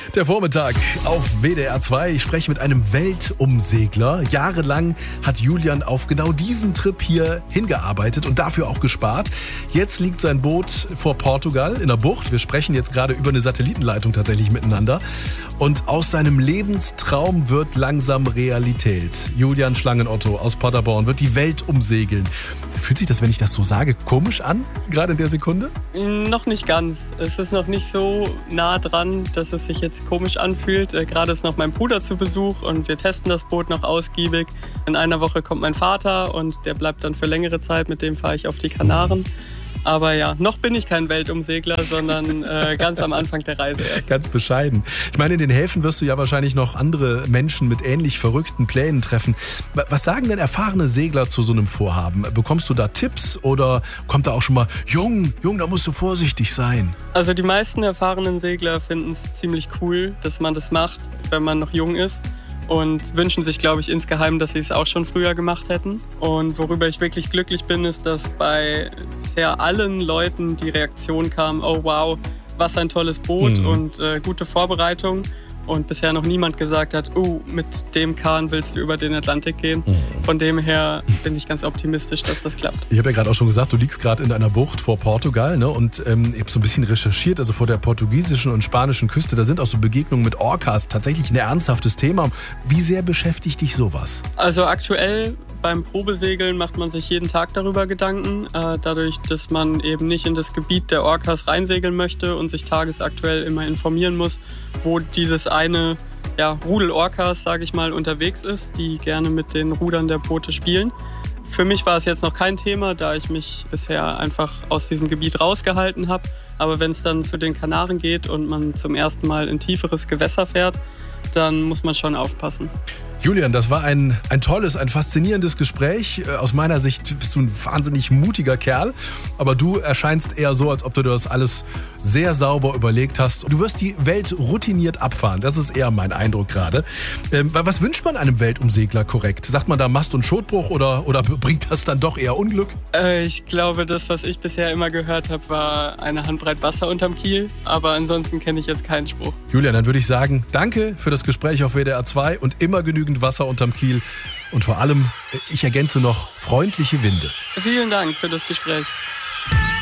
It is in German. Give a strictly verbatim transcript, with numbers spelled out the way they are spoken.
Der Vormittag auf W D R zwei. Ich spreche mit einem Weltumsegler. Jahrelang hat Julian auf genau diesen Trip hier hingearbeitet und dafür auch gespart. Jetzt liegt sein Boot vor Portugal in der Bucht. Wir sprechen jetzt gerade über eine Satellitenleitung tatsächlich miteinander. Und aus seinem Lebenstraum wird langsam Realität. Julian Schlangenotto aus Paderborn wird die Welt umsegeln. Fühlt sich das, wenn ich das so sage, komisch an, gerade in der Sekunde? Noch nicht ganz. Es ist noch nicht so nah dran, dass es sich jetzt komisch anfühlt. Äh, gerade ist noch mein Bruder zu Besuch und wir testen das Boot noch ausgiebig. In einer Woche kommt mein Vater und der bleibt dann für längere Zeit. Mit dem fahre ich auf die Kanaren. Aber ja, noch bin ich kein Weltumsegler, sondern äh, ganz am Anfang der Reise erst. Ganz bescheiden. Ich meine, in den Häfen wirst du ja wahrscheinlich noch andere Menschen mit ähnlich verrückten Plänen treffen. Was sagen denn erfahrene Segler zu so einem Vorhaben? Bekommst du da Tipps oder kommt da auch schon mal, Jung, Jung, da musst du vorsichtig sein? Also die meisten erfahrenen Segler finden es ziemlich cool, dass man das macht, wenn man noch jung ist. Und wünschen sich, glaube ich, insgeheim, dass sie es auch schon früher gemacht hätten. Und worüber ich wirklich glücklich bin, ist, dass bei bisher allen Leuten die Reaktion kam, oh wow, was ein tolles Boot mhm. und äh, gute Vorbereitung. Und bisher noch niemand gesagt hat, oh, mit dem Kahn willst du über den Atlantik gehen. Mhm. Von dem her bin ich ganz optimistisch, dass das klappt. Ich habe ja gerade auch schon gesagt, du liegst gerade in einer Bucht vor Portugal, ne? Und ähm, ich habe so ein bisschen recherchiert, also vor der portugiesischen und spanischen Küste, da sind auch so Begegnungen mit Orcas tatsächlich ein ernsthaftes Thema. Wie sehr beschäftigt dich sowas? Also aktuell beim Probesegeln macht man sich jeden Tag darüber Gedanken, äh, dadurch, dass man eben nicht in das Gebiet der Orcas reinsegeln möchte und sich tagesaktuell immer informieren muss, wo dieses eine ja, Rudel Orcas, sage ich mal, unterwegs ist, die gerne mit den Rudern der Boote spielen. Für mich war es jetzt noch kein Thema, da ich mich bisher einfach aus diesem Gebiet rausgehalten habe. Aber wenn es dann zu den Kanaren geht und man zum ersten Mal in tieferes Gewässer fährt, dann muss man schon aufpassen. Julian, das war ein, ein tolles, ein faszinierendes Gespräch. Aus meiner Sicht bist du ein wahnsinnig mutiger Kerl, aber du erscheinst eher so, als ob du das alles sehr sauber überlegt hast. Du wirst die Welt routiniert abfahren, das ist eher mein Eindruck gerade. Ähm, was wünscht man einem Weltumsegler korrekt? Sagt man da Mast- und Schotbruch oder, oder bringt das dann doch eher Unglück? Äh, ich glaube, das, was ich bisher immer gehört habe, war eine Handbreit Wasser unterm Kiel, aber ansonsten kenne ich jetzt keinen Spruch. Julian, dann würde ich sagen, danke für das Gespräch auf W D R zwei und immer genügend Wasser unterm Kiel und vor allem, ich ergänze noch, freundliche Winde. Vielen Dank für das Gespräch.